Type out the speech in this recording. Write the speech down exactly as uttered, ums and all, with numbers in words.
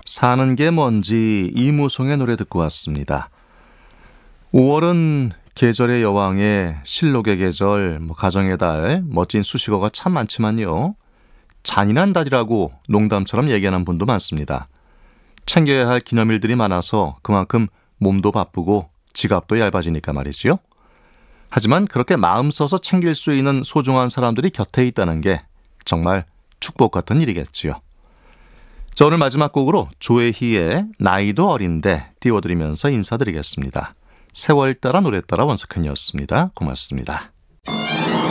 사는 게 뭔지 이무송의 노래 듣고 왔습니다. 오월은 계절의 여왕의 실록의 계절, 뭐 가정의 달, 멋진 수식어가 참 많지만요. 잔인한 달이라고 농담처럼 얘기하는 분도 많습니다. 챙겨야 할 기념일들이 많아서 그만큼 몸도 바쁘고 지갑도 얇아지니까 말이지요. 하지만 그렇게 마음 써서 챙길 수 있는 소중한 사람들이 곁에 있다는 게 정말 축복 같은 일이겠지요. 자, 오늘 마지막 곡으로 조혜희의 나이도 어린데 띄워드리면서 인사드리겠습니다. 세월 따라 노래 따라 원석현이었습니다. 고맙습니다.